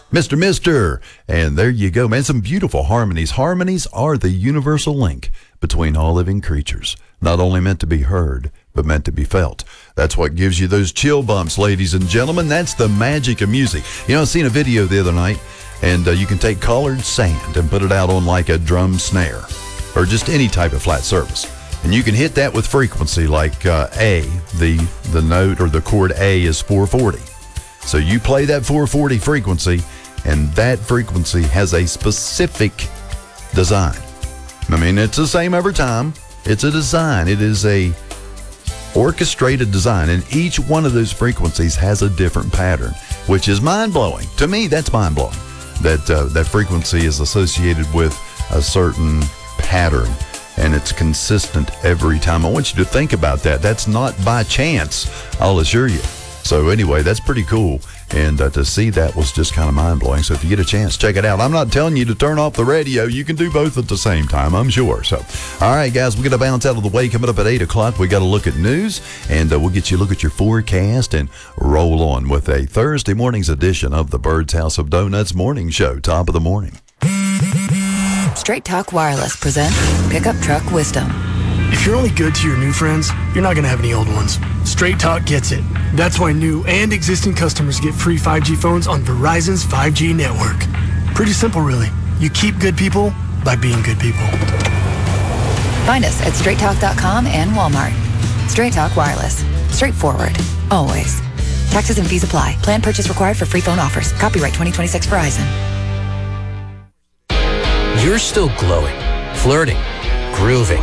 Mr. And there you go, man. Some beautiful harmonies. Harmonies are the universal link between all living creatures. Not only meant to be heard, but meant to be felt. That's what gives you those chill bumps, ladies and gentlemen. That's the magic of music. You know, I seen a video the other night, and you can take colored sand and put it out on like a drum snare or just any type of flat surface. And you can hit that with frequency like A, the note or the chord A is 440. So you play that 440 frequency, and that frequency has a specific design. I mean, it's the same every time. It's a design. It is a orchestrated design, and each one of those frequencies has a different pattern, which is mind-blowing. To me, that's mind-blowing, that frequency is associated with a certain pattern, and it's consistent every time. I want you to think about that. That's not by chance, I'll assure you. So anyway, that's pretty cool, and to see that was just kind of mind-blowing. So if you get a chance, check it out. I'm not telling you to turn off the radio. You can do both at the same time, I'm sure. So, all right, guys, we're going to bounce out of the way. Coming up at 8 o'clock, we got to look at news, and we'll get you a look at your forecast and roll on with a Thursday morning's edition of the Bird's House of Donuts Morning Show, top of the morning. Straight Talk Wireless presents Pickup Truck Wisdom. If you're only good to your new friends, you're not going to have any old ones. Straight Talk gets it. That's why new and existing customers get free 5G phones on Verizon's 5G network. Pretty simple, really. You keep good people by being good people. Find us at straighttalk.com and Walmart. Straight Talk Wireless. Straightforward. Always. Taxes and fees apply. Plan purchase required for free phone offers. Copyright 2026 Verizon. You're still glowing, flirting, grooving,